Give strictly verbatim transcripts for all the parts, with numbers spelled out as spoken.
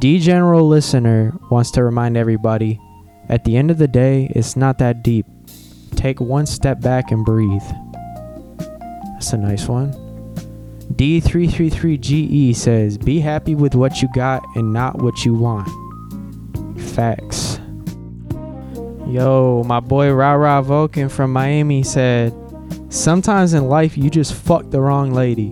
D General Listener wants to remind everybody, at the end of the day, it's not that deep. Take one step back and breathe. That's a nice one. D three three three G E says, be happy with what you got and not what you want. Facts. Yo, my boy Ra Ra Vulcan from Miami said, sometimes in life you just fuck the wrong lady.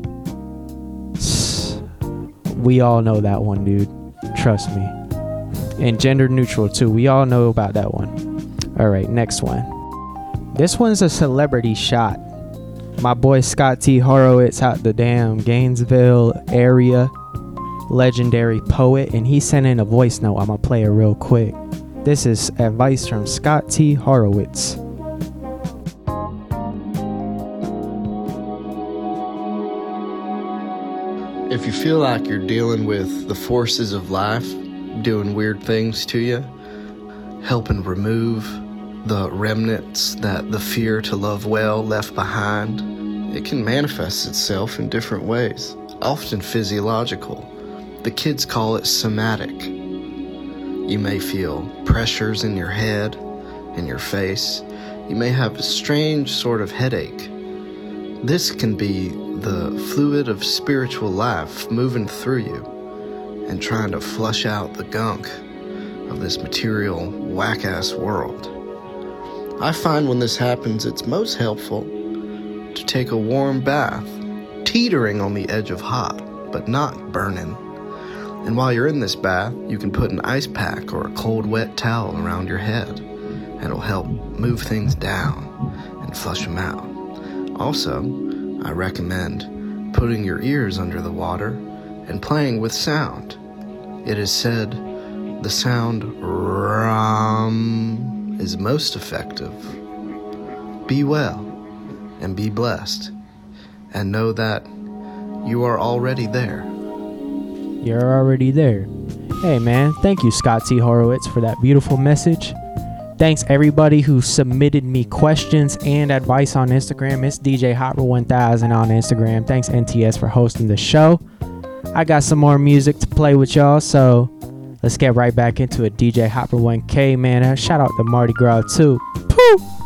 We all know that one, dude. Trust me. And gender neutral too. We all know about that one. All right, next one. This one's a celebrity shot. My boy Scott T. Horowitz out the damn Gainesville area, legendary poet, and he sent in a voice note. I'm gonna play it real quick. This is advice from Scott T. Horowitz. If you feel like you're dealing with the forces of life doing weird things to you, helping remove the remnants that the fear to love well left behind, it can manifest itself in different ways, often physiological. The kids call it somatic. You may feel pressures in your head, in your face. You may have a strange sort of headache. This can be the fluid of spiritual life moving through you and trying to flush out the gunk of this material whack-ass world. I find when this happens, it's most helpful to take a warm bath, teetering on the edge of hot, but not burning. And while you're in this bath, you can put an ice pack or a cold, wet towel around your head, and it'll help move things down and flush them out. Also, I recommend putting your ears under the water and playing with sound. It is said the sound Ram is most effective. Be well and be blessed, and know that you are already there. You're already there. Hey man, thank you Scott T. Horowitz for that beautiful message. Thanks everybody who submitted me questions and advice on Instagram. It's D J Hopper one thousand on Instagram. Thanks N T S for hosting the show. I got some more music to play with y'all, so let's get right back into it. D J Hopper one K, man. Shout out to Mardi Gras too. Pooh!